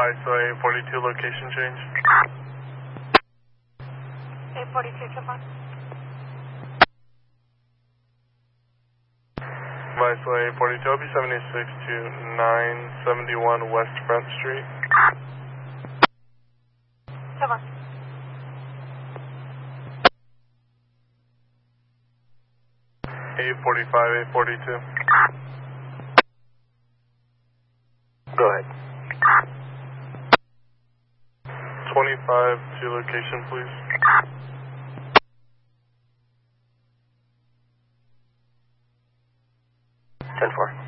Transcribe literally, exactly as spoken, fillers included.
so eight forty-two location change. eight forty-two, come on. Viceroy eight forty-two, I'll be seventy-six to nine seventy-one West Front Street. Come on. eight forty-five, eight forty-two. Go ahead. twenty-five to location, please. ten four.